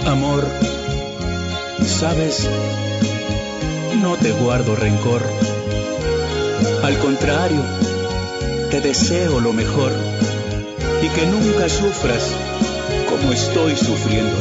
Amor, sabes, no te guardo rencor. Al contrario, te deseo lo mejor y que nunca sufras como estoy sufriendo